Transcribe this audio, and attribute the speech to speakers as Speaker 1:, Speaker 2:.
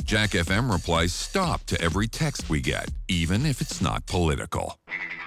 Speaker 1: Jack FM replies stop to every text we get, even if it's not political.